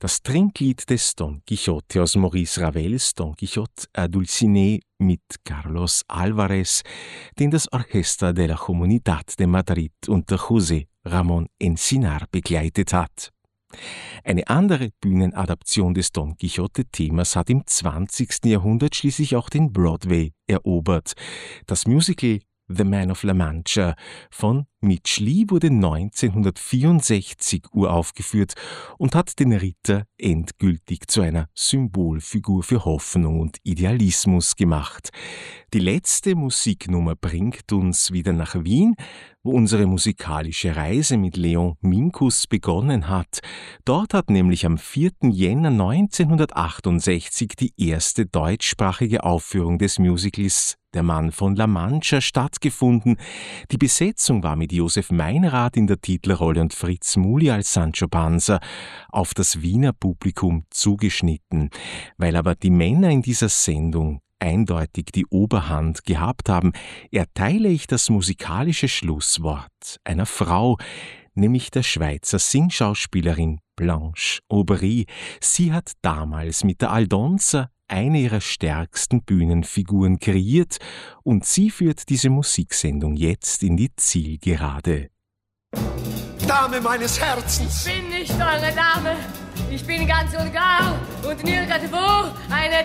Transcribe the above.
Das Trinklied des Don Quixote aus Maurice Ravels Don Quixote à Dulcinea mit Carlos Alvarez, den das Orchester de la Comunidad de Madrid unter José Ramón Encinar begleitet hat. Eine andere Bühnenadaption des Don Quixote-Themas hat im 20. Jahrhundert schließlich auch den Broadway erobert. Das Musical The Man of La Mancha von Mitch Lee wurde 1964 uraufgeführt und hat den Ritter endgültig zu einer Symbolfigur für Hoffnung und Idealismus gemacht. Die letzte Musiknummer bringt uns wieder nach Wien, wo unsere musikalische Reise mit Leon Minkus begonnen hat. Dort hat nämlich am 4. Jänner 1968 die erste deutschsprachige Aufführung des Musicals Der Mann von La Mancha stattgefunden. Die Besetzung war mit Josef Meinrad in der Titelrolle und Fritz Muli als Sancho Panza auf das Wiener Publikum zugeschnitten. Weil aber die Männer in dieser Sendung eindeutig die Oberhand gehabt haben, erteile ich das musikalische Schlusswort einer Frau, nämlich der Schweizer Singschauspielerin Blanche Aubry. Sie hat damals mit der Aldonza eine ihrer stärksten Bühnenfiguren kreiert und sie führt diese Musiksendung jetzt in die Zielgerade. Dame meines Herzens! Ich bin nicht eure Dame, ich bin ganz und gar und nirgendwo eine